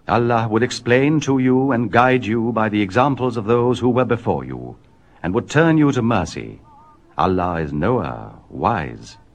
Allah would explain to you and guide you by the examples of those who were before you, and would turn you to mercy. Allah is knower, wise.